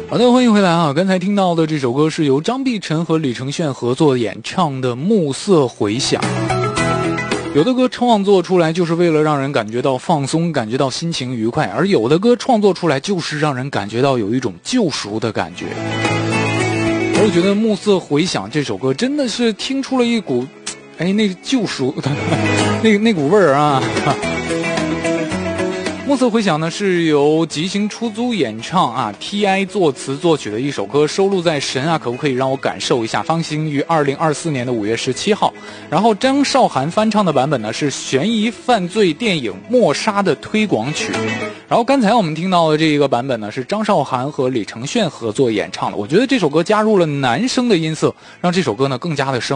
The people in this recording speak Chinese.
好的，欢迎回来啊！刚才听到的这首歌是由张碧晨和李承铉合作演唱的《暮色回响》。有的歌创作出来就是为了让人感觉到放松，感觉到心情愉快，而有的歌创作出来就是让人感觉到有一种救赎的感觉。而我觉得《暮色回响》这首歌真的是听出了一股，那救赎那股味儿啊！暮色回响呢是由即兴出租演唱啊 ，T.I 作词作曲的一首歌，收录在《神啊可不可以让我感受一下》发行于2024年的5月17号。然后张韶涵翻唱的版本呢是悬疑犯罪电影《默杀》的推广曲。然后刚才我们听到的这一个版本呢是张韶涵和李承铉合作演唱的。我觉得这首歌加入了男生的音色，让这首歌呢更加的生